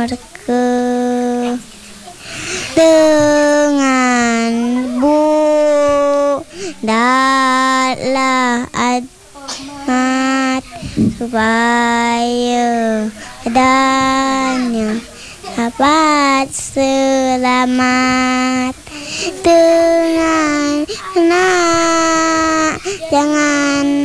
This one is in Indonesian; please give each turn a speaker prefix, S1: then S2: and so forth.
S1: ke dengan budaklah amat supaya adanya dapat selamat dengan jangan